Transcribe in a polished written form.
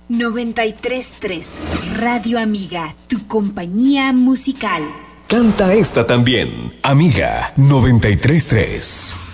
93.3 Radio Amiga, tu compañía musical. Canta esta también, Amiga 93.3.